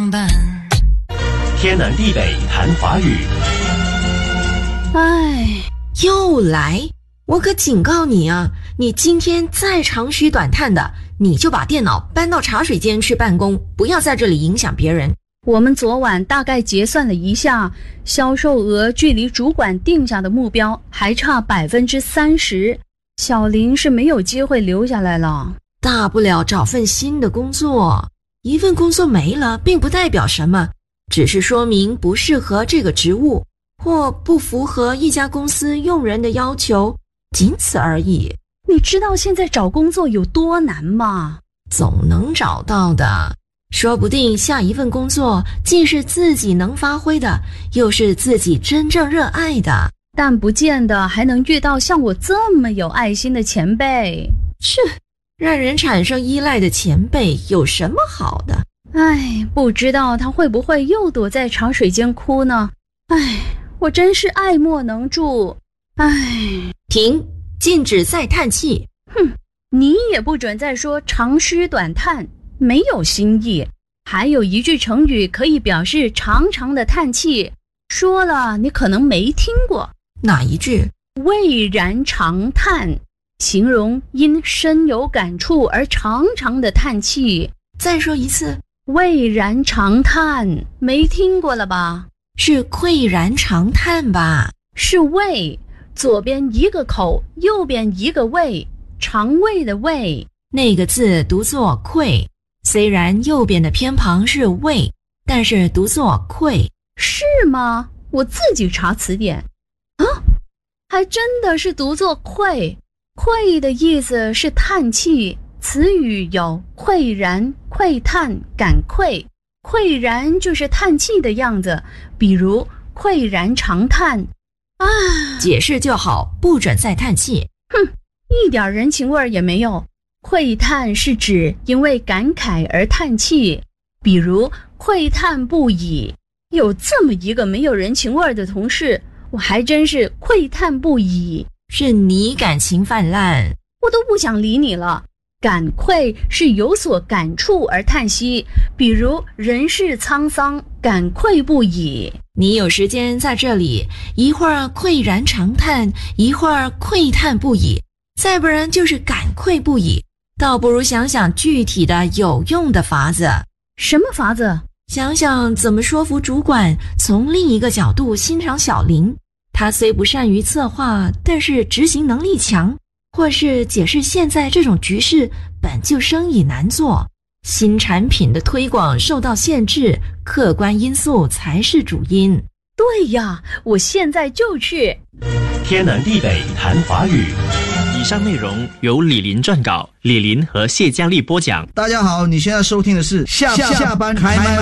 装扮。 天南地北谈华语。 哎，又来！我可警告你啊，你今天再长吁短叹的，你就把电脑搬到茶水间去办公，不要在这里影响别人。 我们昨晚大概结算了一下，销售额距离主管定下的目标还差30%，小林是没有机会留下来了。 大不了找份新的工作，一份工作没了并不代表什么，只是说明不适合这个职务，或不符合一家公司用人的要求，仅此而已。 你知道现在找工作有多难吗？ 总能找到的，说不定下一份工作既是自己能发挥的，又是自己真正热爱的， 但不见得还能遇到像我这么有爱心的前辈。 让人产生依赖的前辈有什么好的？ 哎，不知道他会不会又躲在茶水间哭呢？哎，我真是爱莫能助。哎， 停，禁止再叹气。 哼，你也不准再说长吁短叹，没有新意。还有一句成语可以表示长长的叹气，说了你可能没听过。 哪一句？ 蔚然长叹，形容因深有感触而长长的叹气。 再说一次。 蔚然长叹，没听过了吧？ 是喟然长叹吧？ 是胃，左边一个口，右边一个胃，肠胃的胃。 那个字读作喟，虽然右边的偏旁是胃，但是读作喟。 是吗？我自己查词典。啊，还真的是读作喟。喟的意思是叹气，词语有喟然、喟叹、感喟。喟然就是叹气的样子，比如喟然长叹。啊， 解释就好，不准再叹气。 哼，一点人情味也没有。喟叹是指因为感慨而叹气，比如喟叹不已。有这么一个没有人情味的同事，我还真是喟叹不已。 是你感情泛滥， 我都不想理你了。感喟是有所感触而叹息，比如人世沧桑，感喟不已。 你有时间在这里，一会儿喟然长叹，一会儿喟叹不已，再不然就是感喟不已，倒不如想想具体的有用的法子。 什么法子？ 想想怎么说服主管从另一个角度欣赏小林，他虽不善于策划，但是执行能力强，或是解释现在这种局势本就生意难做，新产品的推广受到限制，客观因素才是主因。 对呀，我现在就去。 天南地北谈华语。 以上内容由李林撰稿，李林和谢佳丽播讲。 大家好，你现在收听的是下班开麦。